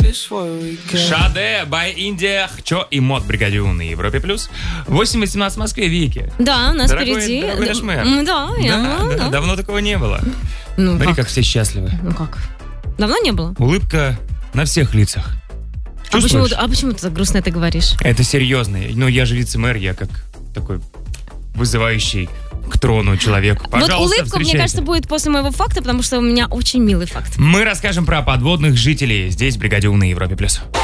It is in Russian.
Шаде, by India, Хчо и Мод, Бригаде У на Европе+. 8:18 в Москве, Вики. Да, у нас Дорогой впереди. наш мэр. Да, давно такого не было. Ну, Смотри, как все счастливы. Ну как? Давно не было? Улыбка на всех лицах. А Чувствуешь? почему ты так грустно это говоришь? Это серьезно. Ну, я же вице-мэр, я как такой вызывающий к трону человек. Пожалуйста, вот улыбка, встречайте. мне кажется, будет после моего факта, потому что у меня очень милый факт. Мы расскажем про подводных жителей здесь, в Бригаде У на Европе+.